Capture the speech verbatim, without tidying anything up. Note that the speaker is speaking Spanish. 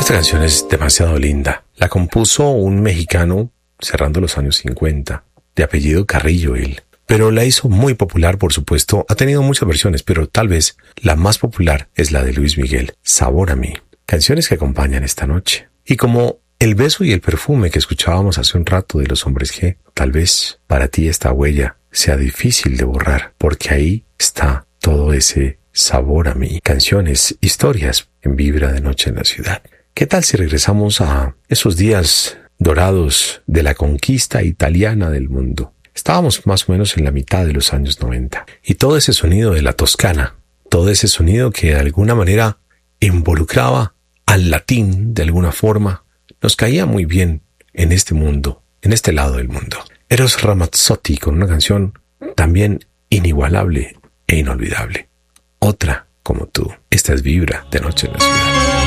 Esta canción es demasiado linda. La compuso un mexicano cerrando los años cincuenta, de apellido Carrillo él. Pero la hizo muy popular, por supuesto. Ha tenido muchas versiones, pero tal vez la más popular es la de Luis Miguel, Sabor a mí. Canciones que acompañan esta noche. Y como El beso y el perfume que escuchábamos hace un rato de los Hombres G, tal vez para ti esta huella sea difícil de borrar, porque ahí está todo ese sabor a mí. Canciones, historias en Vibra de Noche en la Ciudad. ¿Qué tal si regresamos a esos días dorados de la conquista italiana del mundo? Estábamos más o menos en la mitad de los años noventa. Y todo ese sonido de la Toscana, todo ese sonido que de alguna manera involucraba al latín de alguna forma, nos caía muy bien en este mundo, en este lado del mundo. Eros Ramazzotti con una canción también inigualable e inolvidable. Otra como tú. Esta es Vibra de Noche en la Ciudad.